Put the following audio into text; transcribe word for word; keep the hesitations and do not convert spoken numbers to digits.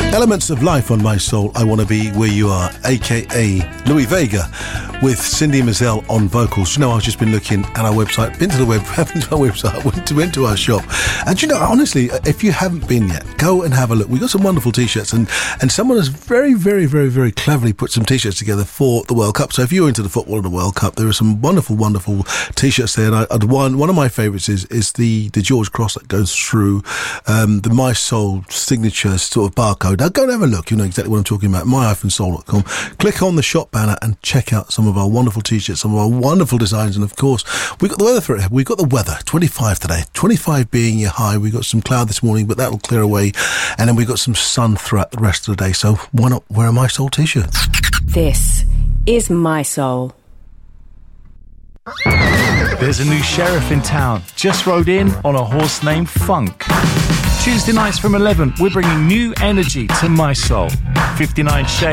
Elements of Life on My Soul, I Want to Be Where You Are, aka Louis Vega, with Cindy Mizell on vocals. You know, I've just been looking at our website, been to the web, been to our website, went to, went to our shop. And you know, honestly, if you haven't been yet, go and have a look. We've got some wonderful t-shirts, and, and someone has very, very, very, very cleverly put some t-shirts together for the World Cup. So if you're into the football of the World Cup, there are some wonderful, wonderful t-shirts there. And I, and one, one of my favourites is, is the, the George Cross that goes through um, the My Soul signature sort of barcode. Now go and have a look. You know exactly what I'm talking about. my soul dot com. Click on the shop banner and check out some of our wonderful t-shirts, some of our wonderful designs. And of course, we've got the weather for it. We've got the weather, twenty-five today, twenty-five being your high. We've got some cloud this morning, but that'll clear away. And then we've got some sun throughout the rest of the day. So why not wear a My Soul t-shirt? This is My Soul. There's a new sheriff in town. Just rode in on a horse named Funk. Tuesday nights from eleven, we're bringing new energy to My Soul. fifty-nine Shades